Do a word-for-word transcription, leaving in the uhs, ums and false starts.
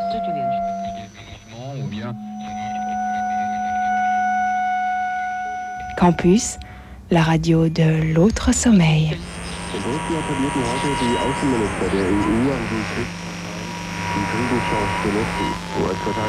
Ou bien Campus, la radio de l'autre sommeil. In Brüssel appellierten heute die Außenminister der E U an die Kriegsparteien, die Friedenschance zu nutzen. U S-Verteidiger